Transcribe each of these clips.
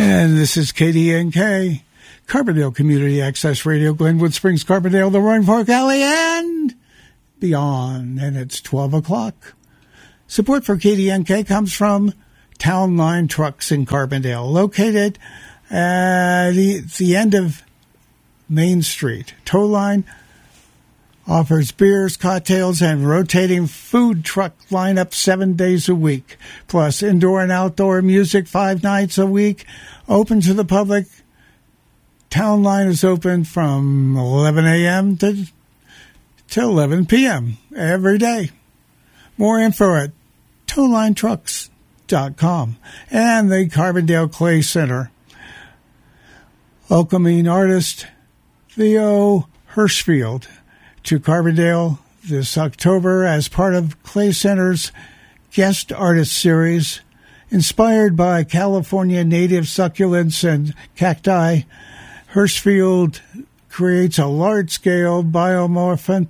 And this is KDNK, Carbondale Community Access Radio, Glenwood Springs, Carbondale, the Roaring Fork Alley, and beyond. And it's 12 o'clock. Support for KDNK comes from Town Line Trucks in Carbondale, located at the end of Main Street. Tow Line offers beers, cocktails, and rotating food truck lineup 7 days a week, plus indoor and outdoor music 5 nights a week, open to the public. Town Line is open from 11 a.m. to 11 p.m. every day. More info at towlinetrucks.com. And the Carbondale Clay Center, welcoming artist Theo Hirschfield to Carbondale this October as part of Clay Center's Guest Artist Series. Inspired by California native succulents and cacti, Hirschfield creates a large-scale biomorphic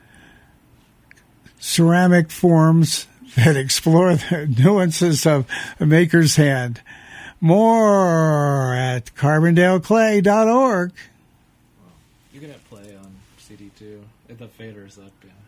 ceramic forms that explore the nuances of a maker's hand. More at carbondaleclay.org. You can have play on CD too. The fader's up, yeah.